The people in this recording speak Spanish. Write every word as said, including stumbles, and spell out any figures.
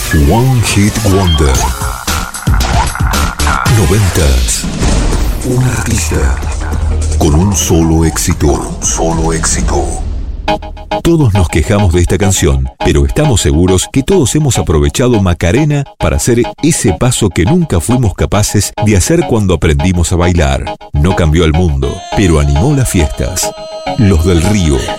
One Hit Wonder. Noventas. Un artista con un solo éxito. Un solo éxito. Todos nos quejamos de esta canción, pero estamos seguros que todos hemos aprovechado Macarena para hacer ese paso que nunca fuimos capaces de hacer cuando aprendimos a bailar. No cambió el mundo, pero animó las fiestas. Los del Río,